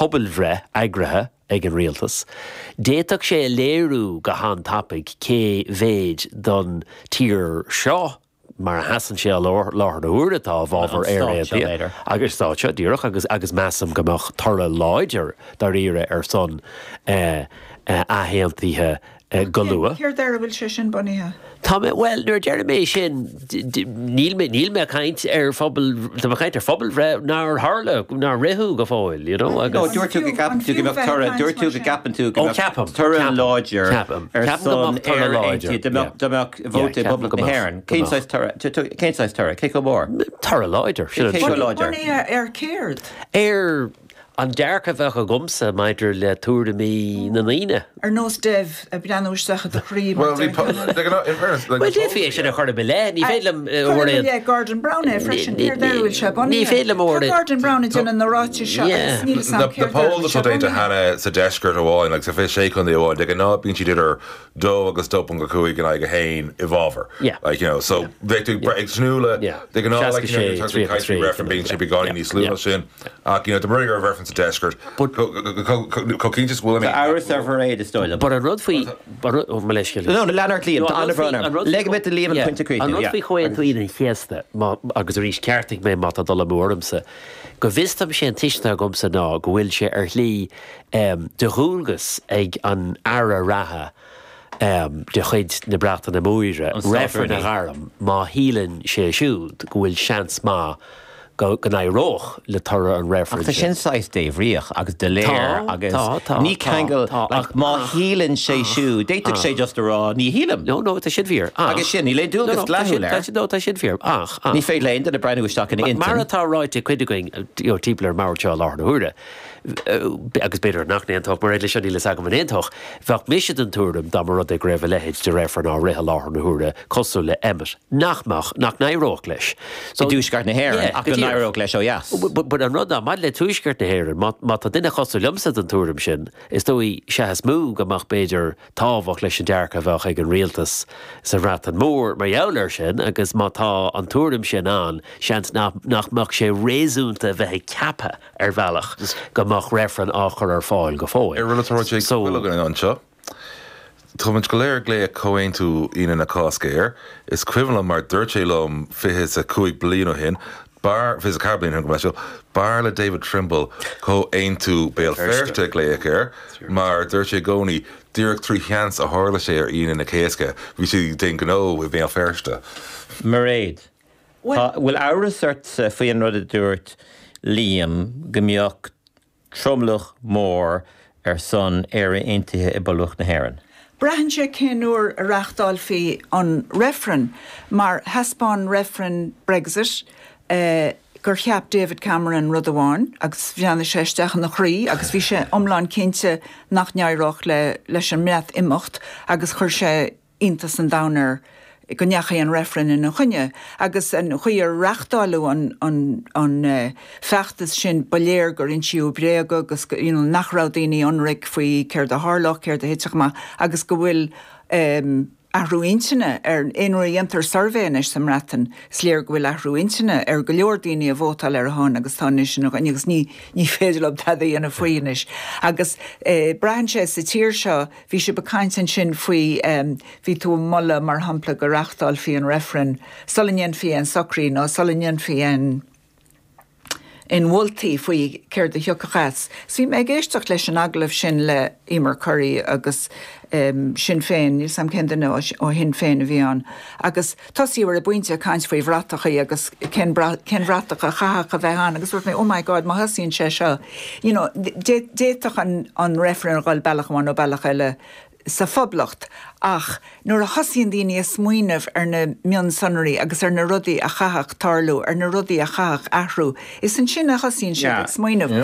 pobl bhre agrathe ag an rialtas. Déiteach sé léirú go hán tapig cé bhéid don tír seo mar hasan sé láir na úratá bhábhar éire agus táte díireach agus measam gomach tarla láidir dar ire son ahéaltaithe golua. Céir deir bhfuil sé sin bunithe. Tá well nuair Jeremy sin níl me caint phobal caint phobal nar harla nar réthú go fáil, you know. No, dúirtú go gapan tú Turan láidir son deach bhóta public na Héireann. Céinsáis tura, cé go mór? Tar láidir. Bunithe céird. An dearcha bheith a gomsa maidir le túra mí na líine. Nós Dev a breanúir sacha de chrí. Well, défi sin a chuir be le, ní félam Gordon Brown freisin hir derúil se ní félam mór. Gordon Brown in an ráte se. The poll that they had sa descart a wall like sa fish shake on the wall. They cannot be cheated or do agus stop on go cuig and like a hain evolver. Yeah. Like, you know, so they took snoola. They can all like reference being chippy gone in slúna sin. You know, the Murray reference to descart. But cocaine just will. Our server aid is stolen. But a rudfui Malaysia. No, Leonard Liam, Anna Brunner. Legabit the Liam and Quinta An rudfui choin tuin in chiesta agus rís ceartig me mata dul móramsa. Go vistam sé an tisna gomsa ná go bhfuil sé lí de rúlgus ag an ara ratha de chuid na brata na múire réfar na gharlam má hílann sé siúd go bhfuil seans má go roch le tar an reference. Ach, sin sais Dave riach agus de léir agus ní kangel ach má hílann sé siú. Déiteach sé just a rá ní hílam. No, tá sin vír. Agus sin ní le dúgus lehuil. Tá sin vír. Ní fé lein de brein úisteach in intin. Mar atá ráite cuidigoing típlar marteá láir na húre. Agus beidir nachna antoch mar éile sin íle agam an antoch. Bheach misisiid an túm dá mar rud ag raibh lehéid de réfar ná réthe láir na húre cosú le emmet. Nach naróch leis. So dúsgart na Héireann ach go naróch leis ó jas. But an rud maid le túisgart na Héireann má tá duine cosú lumsa an túm sin is dóí se has mú goach beidir tábhach leis an dearcha bheach ag an rialtas sa rat an mór mar jouler sin agus má tá an túm sin an seans nachach sé réúnta bheith cappa bhealach mach referen áchar fáil go fáil. An seo. Tá go léir lé coin tú ina na cáscéir, is cuilan mar dúirtélum fihis a cuaig blian ó hin, bar fis a carblin an gomeisiil, bar le David Trimble có ein tú béal ferte léir, mar dúirté gcónaí díreach trí cheans a hála sé ar ina na céasca, bhí si den gó i béal ferste. Mairead. Bhfuil áras faoin rud a dúirt Liam gombeocht tromlach mór son éintithe I bailach na Héireann. Brahan sé céanúr a reachtáil fi an referen, mar haspáin referen Brexit, gur cheap David Cameron rud amháin, agus bheanna séisteach na chrí, agus bhí sé omláin cinnte nach neadhrach leis an meath imimecht, agus chuir sé intas an downer go neacha an referen in an chunne, agus an chuir reachtáilú an feachtas sin baléir gur in siú bréag agus nachrá daoine anric faoi céir de hálach, céir de héiteach agus go bhfuil ahrúintine inraíontar survéis sam ratan sléir go bhfuil ahrúintine go leor daoine a bhótáil ar a hán agus táine sin agus ní féidir ob tada ana faoinis. Agus brahan sé sa tír seo bhí sé becaintin sin faoi bhí tú molla mar hampla go reachtáil fi an referen solinnéan fi an socrí nó solinnéan fi an in Woltaí faoi céir de thiocachas. Bhí mé géisteach leis an aglah sin le Emer Curry agus sin féin, ní sam cén nó ó hin féin a bhí an. Agus tosíhar a buinte caiint faoi bhratacha agus cén bhratacha chacha bheith an, agus ruirt mé, oh my God, má hasíonn sé seo. You know, déach an referen gáil bailach amháin ó bailach eile sa phoblacht, ach nuair a hasíonn daoine a smaoinemh ar na mion sonraí agus ar na rudaí a chaach tarlú, ar na rudaí a chaach ahrú, is an sin a hasíonn sin smaoinemh.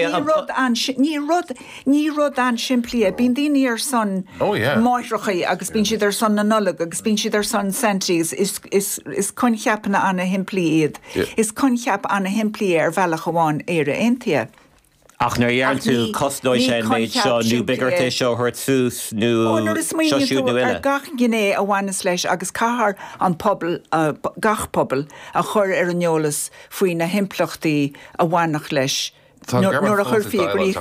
Ní rud an siimplí bín daoine ar son máithreachaí agus bín siad ar son na nullag agus bín siad ar son centís is concheapna anna himplí iad. Is concheap anna himplí ar bhealach amháin éire aintia. Ach nar dhearann tú cosdóid sé méid seo nú bigirte seo thuirt sús nú seo siúd nó ile. Gach gné a bhhanas leis agus cahar an pobl gach pobl a chur ar an neolalas faoin na himplachtaí a bhhanach leis nuair a chur fií